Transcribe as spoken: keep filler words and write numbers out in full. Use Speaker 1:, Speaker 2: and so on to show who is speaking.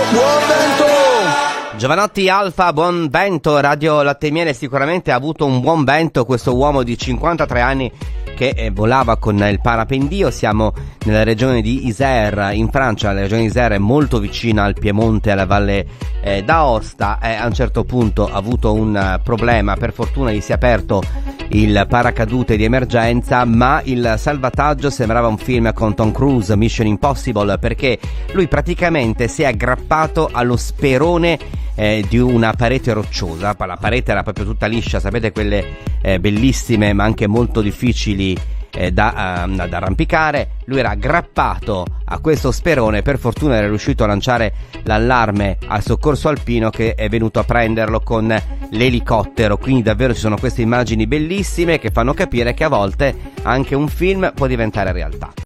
Speaker 1: buon vento!
Speaker 2: Giovanotti Alfa, buon vento. Radio Latte e Miele sicuramente ha avuto un buon vento questo uomo di cinquantatré anni che eh, volava con il parapendio. Siamo nella regione di Isère in Francia. La regione di Isère è molto vicina al Piemonte, alla Valle eh, d'Aosta. Eh, a un certo punto ha avuto un uh, problema, per fortuna gli si è aperto il paracadute di emergenza, ma il salvataggio sembrava un film con Tom Cruise, Mission Impossible, perché lui praticamente si è aggrappato allo sperone eh, di una parete rocciosa. La parete era proprio tutta liscia, sapete, quelle eh, bellissime ma anche molto difficili eh, da, uh, da arrampicare. Lui era aggrappato a questo sperone, per fortuna era riuscito a lanciare l'allarme al soccorso alpino che è venuto a prenderlo con l'elicottero. Quindi davvero ci sono queste immagini bellissime che fanno capire che a volte anche un film può diventare realtà.